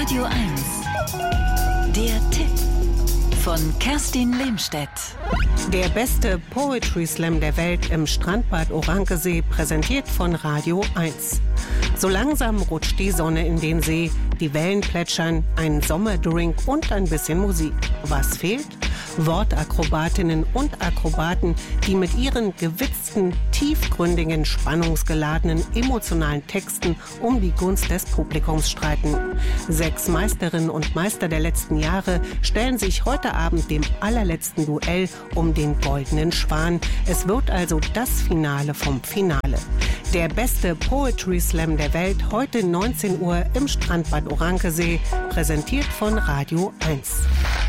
Radio 1. Der Tipp von Kerstin Lehmstedt. Der beste Poetry Slam der Welt im Strandbad Orankesee, präsentiert von Radio 1. So langsam rutscht die Sonne in den See, die Wellen plätschern, ein Sommerdrink und ein bisschen Musik. Was fehlt? Wortakrobatinnen und Akrobaten, die mit ihren gewitzten, tiefgründigen, spannungsgeladenen, emotionalen Texten um die Gunst des Publikums streiten. 6 Meisterinnen und Meister der letzten Jahre stellen sich heute Abend dem allerletzten Duell um den goldenen Schwan. Es wird also das Finale vom Finale. Der beste Poetry Slam der Welt, heute 19 Uhr im Strandbad Orankesee, präsentiert von Radio 1.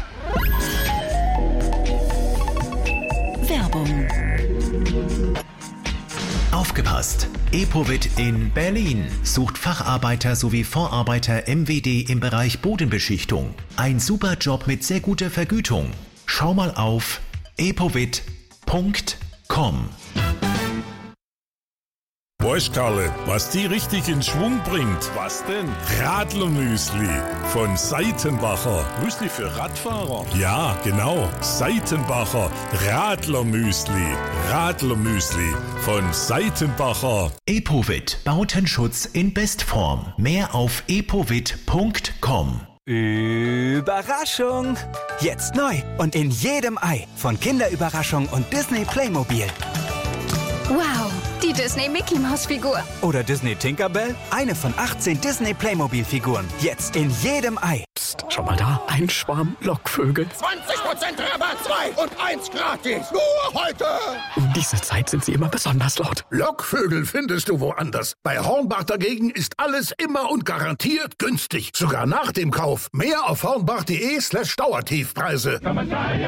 Werbung. Aufgepasst! Epovit in Berlin sucht Facharbeiter sowie Vorarbeiter MWD im Bereich Bodenbeschichtung. Ein super Job mit sehr guter Vergütung. Schau mal auf epovit.com. Weißt Karle, was die richtig in Schwung bringt? Was denn? Radlermüsli von Seitenbacher. Müsli für Radfahrer? Ja, genau. Seitenbacher Radlermüsli. Radlermüsli von Seitenbacher. Epovit. Bautenschutz in Bestform. Mehr auf epovit.com. Überraschung! Jetzt neu und in jedem Ei von Kinderüberraschung und Disney Playmobil. Wow, die Disney-Mickey-Maus-Figur. Oder Disney Tinkerbell? Eine von 18 Disney Playmobil-Figuren. Jetzt in jedem Ei. Psst, schau mal da. Ein Schwarm Lockvögel. 20% Rabatt, 2 und 1 gratis. Nur heute. Um diese Zeit sind sie immer besonders laut. Lockvögel findest du woanders. Bei Hornbach dagegen ist alles immer und garantiert günstig. Sogar nach dem Kauf. Mehr auf hornbach.de/Dauertiefpreise.